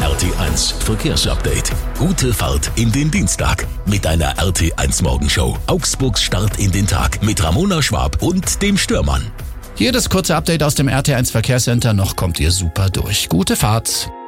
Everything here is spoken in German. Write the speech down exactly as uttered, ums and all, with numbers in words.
R T eins Verkehrsupdate. Gute Fahrt in den Dienstag mit einer R T eins Morgenshow. Augsburgs Start in den Tag mit Ramona Schwab und dem Störmann. Hier das kurze Update aus dem R T eins Verkehrscenter. Noch kommt ihr super durch. Gute Fahrt.